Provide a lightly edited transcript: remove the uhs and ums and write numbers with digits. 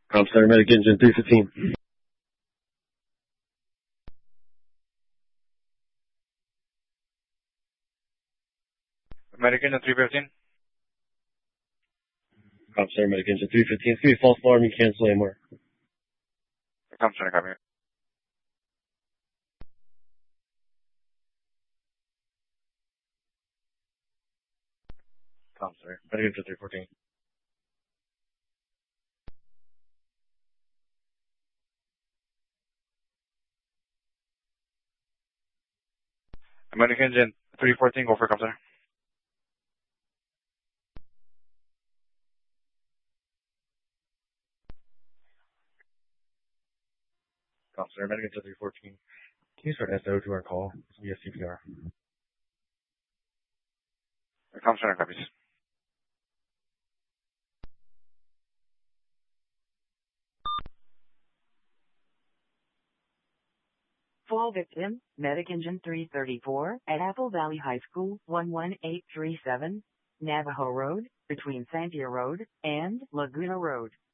Comp Center, Medic Engine 315. Medic Engine 315. Comp Center, Medic Engine 315. It's going to be false alarm. You cancel AMR. Comp Center, copy. Comp Center, Medic Engine 314. Medic Engine 314, go for Comp Center. Comp Center, Medic Engine 314. Can you start SO to our call? It's going to be a CPR. Comp Center, copies. Fall victim, Medic Engine 334, at Apple Valley High School, 11837, Navajo Road, between Sandia Road and Laguna Road.